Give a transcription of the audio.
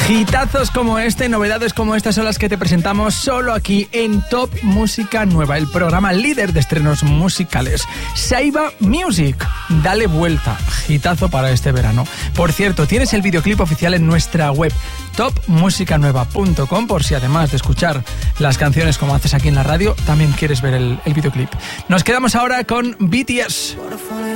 Hitazos como este, novedades como estas son las que te presentamos solo aquí en Top Música Nueva, el programa líder de estrenos musicales. Saiba Music, dale vuelta, hitazo para este verano. Por cierto, tienes el videoclip oficial en nuestra web topmusicanueva.com por si además de escuchar las canciones como haces aquí en la radio, también quieres ver el videoclip. Nos quedamos ahora con BTS.